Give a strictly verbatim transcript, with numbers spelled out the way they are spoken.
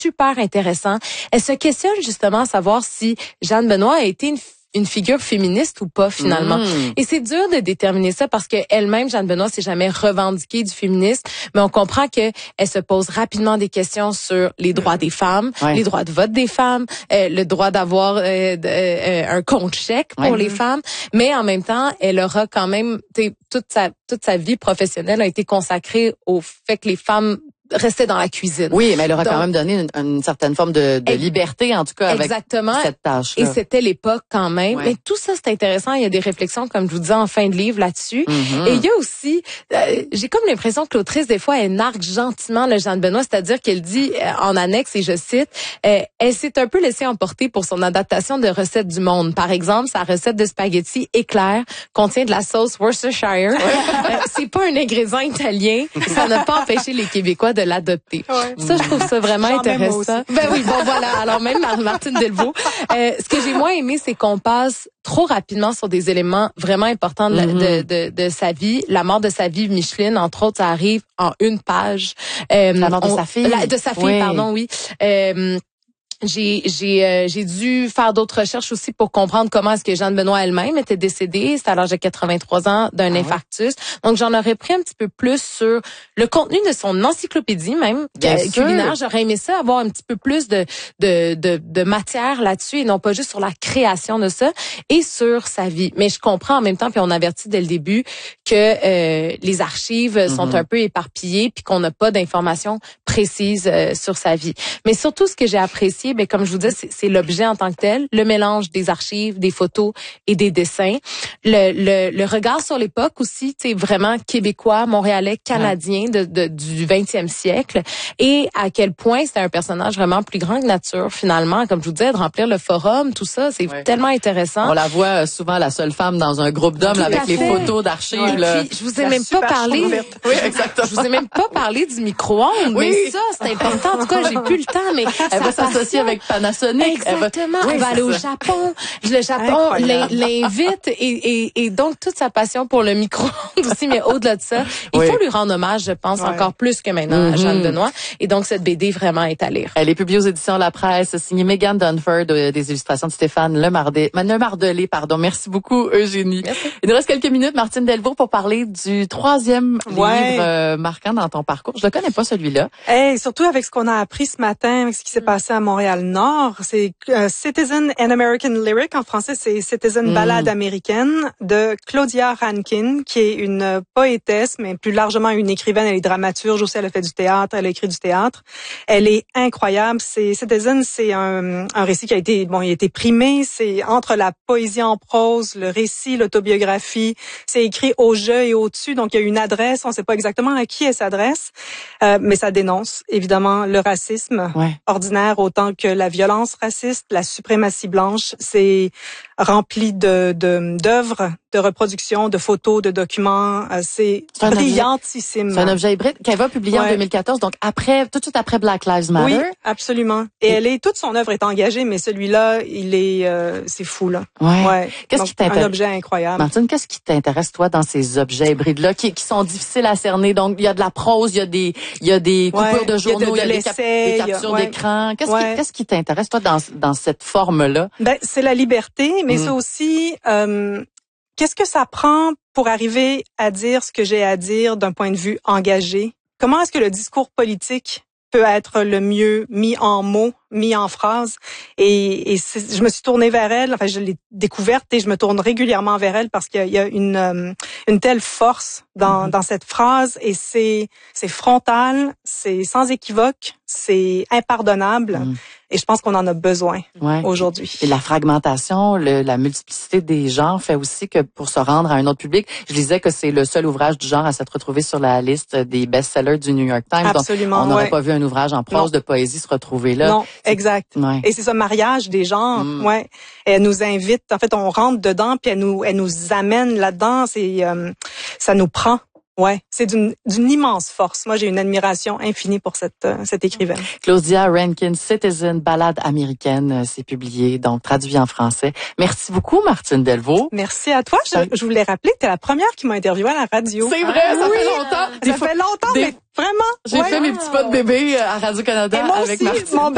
super intéressant. Elle se questionne justement à savoir si Jeanne Benoît a été une une figure féministe ou pas finalement. Mmh. Et c'est dur de déterminer ça parce que elle-même, Jeanne Benoît, s'est jamais revendiquée du féminisme, mais on comprend que elle se pose rapidement des questions sur les droits des femmes, ouais. les droits de vote des femmes, euh, le droit d'avoir euh, de, euh, un compte chèque pour ouais. les femmes, mais en même temps, elle aura quand même toute sa toute sa vie professionnelle a été consacrée au fait que les femmes rester dans la cuisine. Oui, mais elle aura Donc, quand même donné une, une certaine forme de, de liberté, en tout cas, avec exactement. cette tâche. Et c'était l'époque quand même. Ouais. Mais tout ça, c'est intéressant. Il y a des réflexions, comme je vous disais, en fin de livre là-dessus. Mm-hmm. Et il y a aussi, euh, j'ai comme l'impression que l'autrice, des fois, elle nargue gentiment le Jeanne Benoît, c'est-à-dire qu'elle dit euh, en annexe, et je cite, euh, elle s'est un peu laissée emporter pour son adaptation de recettes du monde. Par exemple, sa recette de spaghettis éclair contient de la sauce Worcestershire. euh, c'est pas un ingrédient italien. Ça n'a pas empêché les Québécois de de l'adopter. Ouais. Ça, je trouve ça vraiment J'en intéressant. Ben oui, bon voilà. Alors même Martine Delvaux. Euh, ce que j'ai moins aimé, c'est qu'on passe trop rapidement sur des éléments vraiment importants de, mm-hmm. de, de, de sa vie. La mort de sa vie, Micheline, entre autres, ça arrive en une page. Euh, la mort de on, sa fille. La, de sa fille, oui. pardon, oui. Euh, J'ai j'ai euh, j'ai dû faire d'autres recherches aussi pour comprendre comment est-ce que Jeanne Benoît elle-même était décédée, c'était à l'âge de quatre-vingt-trois ans d'un ah infarctus. Ouais. Donc j'en aurais pris un petit peu plus sur le contenu de son encyclopédie même Bien euh, culinaire. J'aurais aimé ça avoir un petit peu plus de de de, de matière là-dessus et non pas juste sur la création de ça et sur sa vie. Mais je comprends en même temps, puis on avertit dès le début que euh, les archives mm-hmm. sont un peu éparpillées puis qu'on n'a pas d'informations précises euh, sur sa vie. Mais surtout ce que j'ai apprécié, ben comme je vous disais, c'est, c'est l'objet en tant que tel, le mélange des archives, des photos et des dessins, le le, le regard sur l'époque aussi, tu sais vraiment québécois, montréalais, canadien de, de du vingtième siècle, et à quel point c'était un personnage vraiment plus grand que nature finalement, comme je vous disais, de remplir le forum, tout ça, c'est ouais. tellement intéressant. On la voit souvent la seule femme dans un groupe d'hommes là, avec les photos d'archives. Ouais. Là. Puis, je vous ai même pas parlé. Oui, exactement. Je vous ai même pas parlé du micro-ondes, oui. mais ça c'est important. En tout cas, j'ai plus le temps, mais elle va s'associer avec Panasonic. Exactement. Elle va, oui, elle va aller au Japon. Le Japon l'invite et, et, et donc toute sa passion pour le micro-ondes aussi, mais au-delà de ça, il oui. faut lui rendre hommage, je pense, ouais. encore plus que maintenant mm-hmm. à Jeanne Benoît. Et donc cette B D vraiment est à lire. Elle est publiée aux éditions La Presse, signée Megan Dunford, des illustrations de Stéphane Lemardelé. Lemardelé, pardon. Merci beaucoup, Eugénie. Merci. Il nous reste quelques minutes, Martine Delvaux, pour parler du troisième ouais. livre euh, marquant dans ton parcours. Je le connais pas celui-là. Hey, surtout avec ce qu'on a appris ce matin, avec ce qui s'est passé à Montréal-Nord, c'est euh, Citizen and American Lyric, en français c'est Citizen mm. Ballade américaine, de Claudia Rankine, qui est une poétesse, mais plus largement une écrivaine. Elle est dramaturge aussi, elle a fait du théâtre, elle a écrit du théâtre. Elle est incroyable. C'est Citizen, c'est un, un récit qui a été, bon, il a été primé. C'est entre la poésie en prose, le récit, l'autobiographie. C'est écrit au jeu et au-dessus, donc il y a une adresse. On ne sait pas exactement à qui elle s'adresse, euh, mais ça dénonce évidemment le racisme ouais. ordinaire autant que la violence raciste, la suprématie blanche. C'est rempli de de d'œuvres, de reproductions, de photos, de documents. Euh, c'est, c'est brillantissime. C'est un objet hybride qu'elle va publier ouais. en deux mille quatorze, donc après, tout de suite après Black Lives Matter. Oui, absolument. Et, et elle est, toute son œuvre est engagée, mais celui-là, il est, euh, c'est fou là. Ouais. ouais. Qu'est-ce donc, qui t'intéresse? Un objet incroyable. Martine, qu'est-ce qui t'intéresse toi dans ces objets hybrides-là, qui, qui sont difficiles à cerner? Donc, il y a de la prose, il y a des, il y a des coupures ouais. de journaux, il y a, de, de il y a des, cap- des captures ouais. d'écran. Qu'est-ce ouais. qui, qu'est-ce qui t'intéresse toi dans dans cette forme-là? Ben, c'est la liberté, mais mm. c'est aussi euh, qu'est-ce que ça prend pour arriver à dire ce que j'ai à dire d'un point de vue engagé? Comment est-ce que le discours politique peut être le mieux mis en mots, mis en phrases? Et, et c'est, je me suis tournée vers elle, enfin je l'ai découverte et je me tourne régulièrement vers elle parce qu'il y a, il y a une, euh, une telle force dans, mm-hmm. dans cette phrase et c'est, c'est frontal, c'est sans équivoque, c'est impardonnable. Mm. Et je pense qu'on en a besoin ouais. aujourd'hui. Et la fragmentation, le, la multiplicité des genres fait aussi que pour se rendre à un autre public, je disais que c'est le seul ouvrage du genre à s'être retrouvé sur la liste des best-sellers du New York Times. Absolument. Donc, on n'aurait ouais. pas vu un ouvrage en prose non. de poésie se retrouver là. Non, c'est, exact. Ouais. Et c'est ce mariage des genres. Mm. Ouais. Et elle nous invite. En fait, on rentre dedans puis elle nous, elle nous amène là-dedans. C'est, euh, ça nous prend. Ouais, c'est d'une, d'une immense force. Moi, j'ai une admiration infinie pour cette, euh, cette écrivaine. Claudia Rankine, Citizen, Ballade américaine, c'est publié, donc traduit en français. Merci beaucoup, Martine Delvaux. Merci à toi. Je, je voulais rappeler que t'es la première qui m'a interviewée à la radio. C'est vrai, ah, ça oui, fait longtemps. Ça fait longtemps, des... mais vraiment. J'ai ouais. fait mes petits pas de bébé à Radio-Canada Et moi avec aussi, Martine. Mon